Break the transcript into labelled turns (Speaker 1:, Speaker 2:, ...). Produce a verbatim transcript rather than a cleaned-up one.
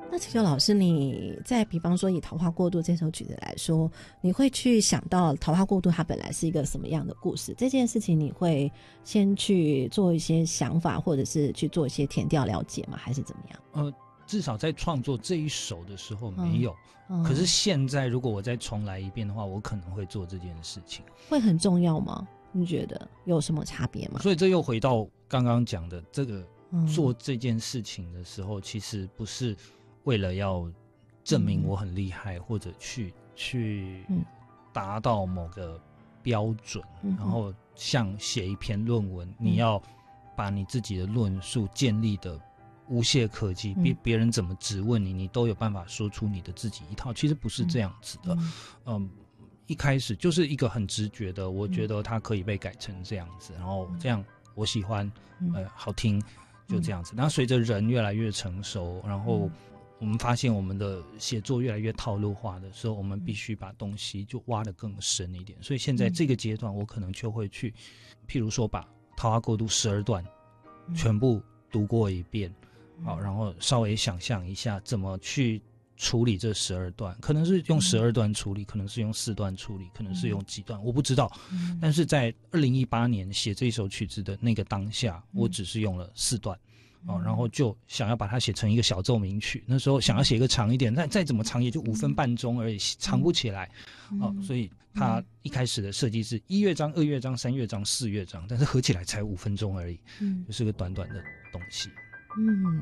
Speaker 1: 那祈求老师，你在比方说以《桃花过渡》这首曲子来说，你会去想到《桃花过渡》它本来是一个什么样的故事？这件事情你会先去做一些想法，或者是去做一些填调了解吗？还是怎么样？
Speaker 2: 呃，至少在创作这一首的时候没有，
Speaker 1: 嗯嗯、
Speaker 2: 可是现在如果我再重来一遍的话，我可能会做这件事情。
Speaker 1: 会很重要吗？你觉得有什么差别吗？
Speaker 2: 所以这又回到刚刚讲的这个、嗯、做这件事情的时候，其实不是为了要证明我很厉害，嗯、或者去去达到某个标准，嗯、然后像写一篇论文，嗯、你要把你自己的论述建立的无懈可击，别、嗯、别人怎么质问你，你都有办法说出你的自己一套。其实不是这样子的，嗯。嗯一开始就是一个很直觉的，我觉得它可以被改成这样子，然后这样我喜欢，呃，好听，就这样子。然后随着人越来越成熟，然后我们发现我们的写作越来越套路化的时候，我们必须把东西就挖得更深一点。所以现在这个阶段，我可能就会去，譬如说把《桃花过渡》十二段全部读过一遍，好，然后稍微想象一下怎么去处理这十二段，可能是用十二段处理，可能是用四段处理，可能是用几段，我不知道。嗯、但是在二零一八年写这首曲子的那个当下，嗯、我只是用了四段，嗯哦，然后就想要把它写成一个小奏鸣曲。那时候想要写一个长一点，但再怎么长也就五分半钟而已，长不起来。嗯、哦，所以它一开始的设计是一乐章、二乐章、三乐章、四乐章，但是合起来才五分钟而已，嗯、就是个短短的东西。
Speaker 1: 嗯。